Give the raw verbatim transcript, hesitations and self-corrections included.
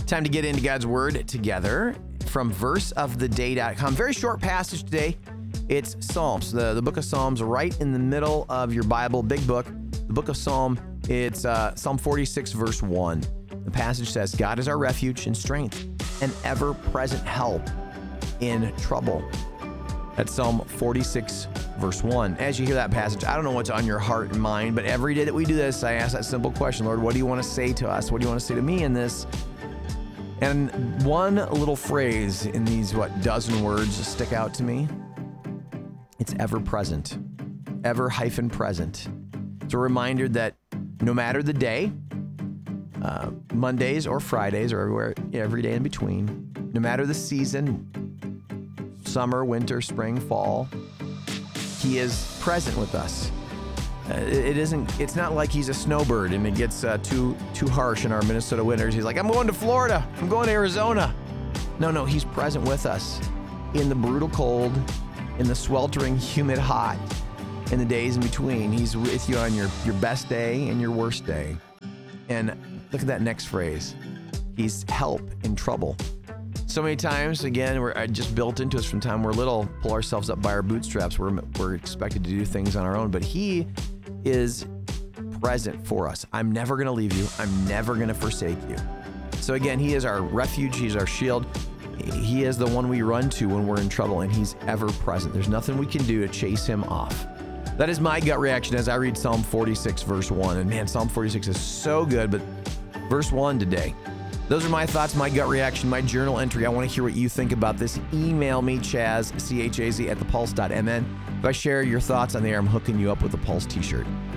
Time to get into God's Word together from verse of the day dot com. Very short passage today. It's Psalms, the, the book of Psalms, right in the middle of your Bible, big book. The book of Psalm, it's uh, Psalm forty-six, verse one. The passage says, God is our refuge and strength, an ever-present help in trouble. That's Psalm forty-six, verse one. As you hear that passage, I don't know what's on your heart and mind, but every day that we do this, I ask that simple question, Lord, what do you want to say to us? What do you want to say to me in this? And one little phrase in these, what, dozen words stick out to me. It's ever present, ever hyphen present. It's a reminder that no matter the day, uh, Mondays or Fridays or everywhere, every day in between, no matter the season, summer, winter, spring, fall, he is present with us. Uh, it isn't, it's not like he's a snowbird and it gets uh, too too harsh in our Minnesota winters. He's like, I'm going to Florida. I'm going to Arizona. No, no, he's present with us in the brutal cold, in the sweltering, humid hot, in the days in between. He's with you on your, your best day and your worst day. And look at that next phrase. He's help in trouble. So many times, again, we're just built into us from the time we're little, pull ourselves up by our bootstraps. We're, we're expected to do things on our own, but he is present for us. I'm never going to leave you. I'm never going to forsake you. So again, he is our refuge. He's our shield. He is the one we run to when we're in trouble, and he's ever present. There's nothing we can do to chase him off. That is my gut reaction as I read Psalm forty-six, verse one. And man, Psalm forty-six is so good, but verse one today. Those are my thoughts, my gut reaction, my journal entry. I want to hear what you think about this. Email me, Chaz, C H A Z, at the pulse dot M N. If I share your thoughts on the air, I'm hooking you up with a Pulse t-shirt.